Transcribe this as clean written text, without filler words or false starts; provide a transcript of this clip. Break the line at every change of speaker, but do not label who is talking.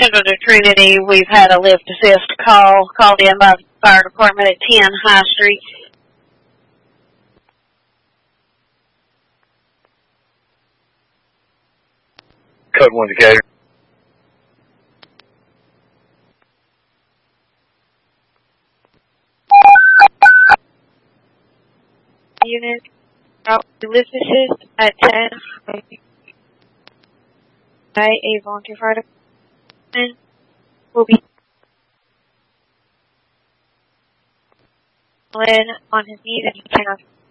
Kendall to Trinity. We've had a lift assist called in by the fire department at 10 High Street.
Code 1 Decatur.
Unit out to lift assist at 10 by a volunteer fire department will be on his knees and he cannot